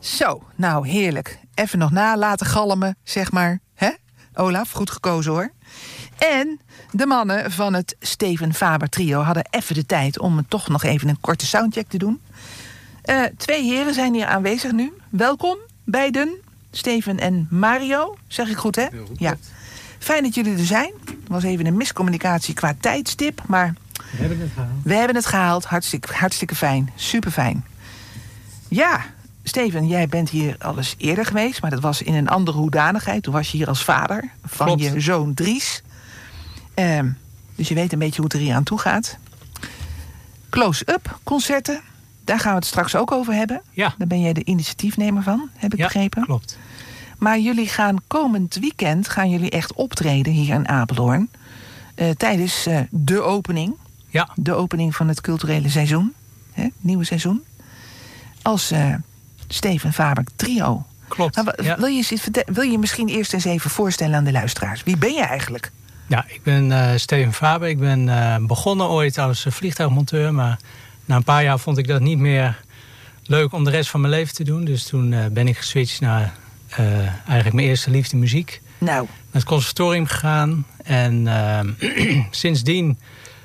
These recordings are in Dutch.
Zo, nou heerlijk. Even nog na laten galmen, zeg maar. Hè? Olaf, goed gekozen hoor. En de mannen van het Steven Faber trio hadden even de tijd om toch nog even een korte soundcheck te doen. 2 heren zijn hier aanwezig nu. Welkom, beiden. Steven en Mario. Zeg ik goed, hè? Heel goed. Ja. Fijn dat jullie er zijn. Er was even een miscommunicatie qua tijdstip, maar we hebben het gehaald. Hartstikke fijn. Super fijn. Ja, Steven, jij bent hier al eens eerder geweest, maar dat was in een andere hoedanigheid. Toen was je hier als vader van Klopt. je zoon Dries. Dus je weet een beetje hoe het er hier aan toe gaat. Close-up concerten, daar gaan we het straks ook over hebben. Ja. Daar ben jij de initiatiefnemer van, heb ik begrepen. Klopt. Maar jullie gaan komend weekend echt optreden hier in Apeldoorn. Tijdens de opening. Ja. De opening van het culturele seizoen. Nieuwe seizoen. Als Steven Faber trio. Klopt. Maar Ja. wil je misschien eerst eens even voorstellen aan de luisteraars? Wie ben je eigenlijk? Ja, ik ben Steven Faber. Ik ben begonnen ooit als vliegtuigmonteur. Maar na een paar jaar vond ik dat niet meer leuk om de rest van mijn leven te doen. Dus toen ben ik geswitcht naar eigenlijk mijn eerste liefde muziek. Nou. Naar het conservatorium gegaan. En sindsdien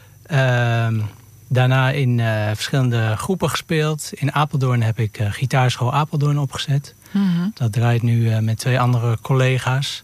daarna in verschillende groepen gespeeld. In Apeldoorn heb ik Gitaarschool Apeldoorn opgezet. Mm-hmm. Dat draait nu met 2 andere collega's.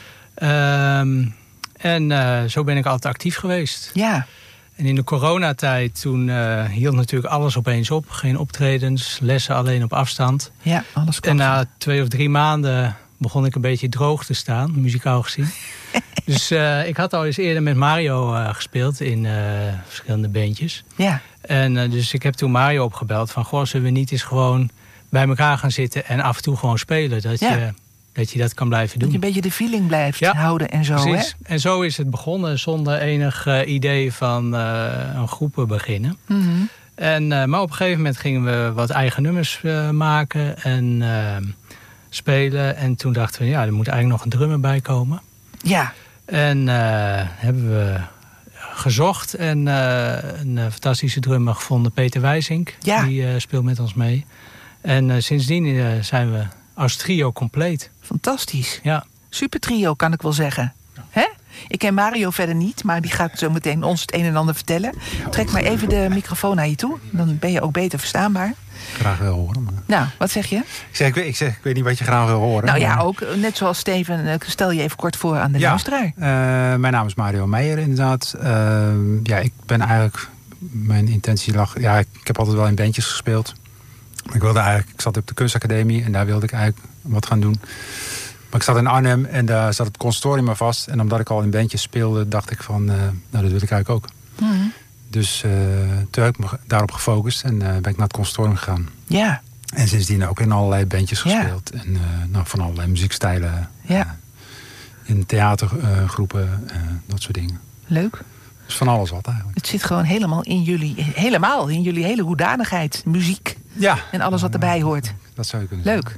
Zo ben ik altijd actief geweest. Ja. En in de coronatijd, toen hield natuurlijk alles opeens op. Geen optredens, lessen alleen op afstand. Ja, alles En klopt. na 2 of 3 maanden begon ik een beetje droog te staan, muzikaal gezien. Dus ik had al eens eerder met Mario gespeeld in verschillende bandjes. Ja. En dus ik heb toen Mario opgebeld van... Goh, zullen we niet eens gewoon bij elkaar gaan zitten en af en toe gewoon spelen? Dat je dat kan blijven doen. Dat je een beetje de feeling blijft houden en zo, precies. hè? En zo is het begonnen zonder enig idee van een groep beginnen. Mm-hmm. Maar op een gegeven moment gingen we wat eigen nummers maken en spelen. En toen dachten we, ja, er moet eigenlijk nog een drummer bij komen. Ja. En hebben we gezocht en een fantastische drummer gevonden, Peter Wijsink. Ja. Die speelt met ons mee. En sindsdien zijn we als trio compleet. Fantastisch. Ja. Super trio, kan ik wel zeggen. Hè? Ik ken Mario verder niet, maar die gaat zo meteen ons het een en ander vertellen. Trek maar even de microfoon naar je toe. Dan ben je ook beter verstaanbaar. Graag wil horen. Maar... Nou, wat zeg je? Ik weet niet wat je graag wil horen. Nou ja, maar... ook net zoals Steven, stel je even kort voor aan de luisteraar. Mijn naam is Mario Meijer inderdaad. Ik ben eigenlijk... Mijn intentie lag... Ja, ik heb altijd wel in bandjes gespeeld. Maar ik zat op de kunstacademie en daar wilde ik eigenlijk wat gaan doen. Maar ik zat in Arnhem en daar zat het conservatorium maar vast. En omdat ik al in bandjes speelde, dacht ik van... nou, dat wil ik eigenlijk ook. Mm-hmm. Dus toen heb ik me daarop gefocust en ben ik naar het conservatorium gegaan. Ja. En sindsdien ook in allerlei bandjes gespeeld. En van allerlei muziekstijlen. Ja. In theatergroepen, dat soort dingen. Leuk. Dus van alles wat eigenlijk. Het zit gewoon helemaal in jullie hele hoedanigheid. Muziek Ja. en alles wat erbij hoort. Dat zou je kunnen Leuk. zeggen.